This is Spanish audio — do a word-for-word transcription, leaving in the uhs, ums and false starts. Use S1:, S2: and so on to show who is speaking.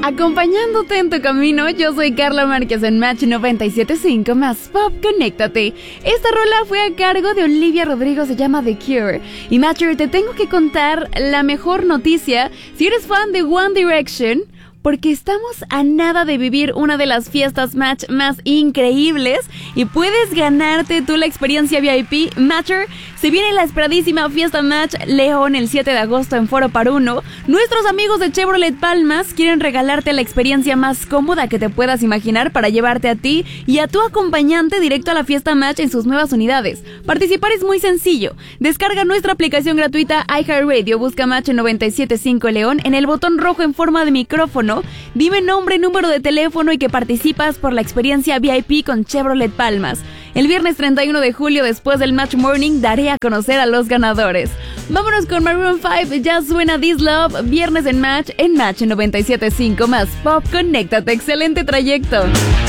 S1: Acompañándote en tu camino, yo soy Carla Márquez en Match noventa y siete punto cinco más Pop, conéctate. Esta rola fue a cargo de Olivia Rodrigo, se llama The Cure. Y Matcher, te tengo que contar la mejor noticia si eres fan de One Direction, porque estamos a nada de vivir una de las fiestas Match más increíbles y puedes ganarte tú la experiencia V I P. Matcher, se viene la esperadísima fiesta Match León el siete de agosto en Foro Par Uno. Nuestros amigos de Chevrolet Palmas quieren regalarte la experiencia más cómoda que te puedas imaginar para llevarte a ti y a tu acompañante directo a la fiesta Match en sus nuevas unidades. Participar es muy sencillo. Descarga nuestra aplicación gratuita iHeartRadio, busca Match noventa y siete punto cinco León en el botón rojo en forma de micrófono. Dime nombre, número de teléfono y que participas por la experiencia V I P con Chevrolet Palmas. El viernes treinta y uno de julio, después del Match Morning, daré a conocer a los ganadores. Vámonos con Maroon cinco, ya suena This Love, viernes en Match, en Match noventa y siete punto cinco más Pop, conéctate, excelente trayecto.